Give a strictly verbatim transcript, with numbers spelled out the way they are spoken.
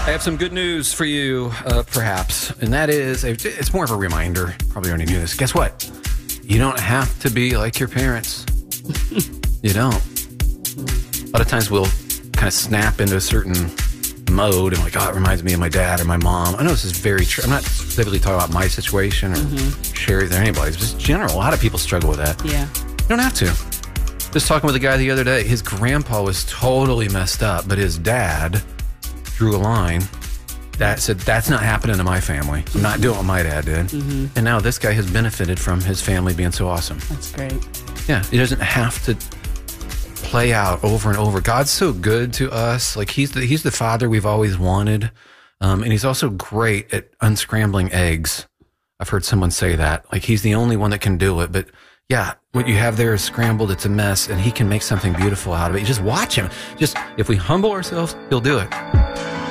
I have some good news for you, uh, perhaps, and that is, it's more of a reminder. Probably already knew this. Guess what? You don't have to be like your parents. You don't. A lot of times we'll kind of snap into a certain mode and like, oh, it reminds me of my dad or my mom. I know this is very true. I'm not specifically talking about my situation or mm-hmm. Sherry's or anybody's, but just general. A lot of people struggle with that. Yeah. You don't have to. Just talking with a guy the other day, his grandpa was totally messed up, but his dad drew a line that said, that's not happening to my family. I'm not doing what my dad did. Mm-hmm. And now this guy has benefited from his family being so awesome. That's great. Yeah, it doesn't have to play out over and over. God's so good to us. Like he's the, he's the father we've always wanted. Um, and he's also great at unscrambling eggs. I've heard someone say that. Like he's the only one that can do it. But yeah, what you have there is scrambled. It's a mess, and he can make something beautiful out of it. You just watch him. Just if we humble ourselves, he'll do it.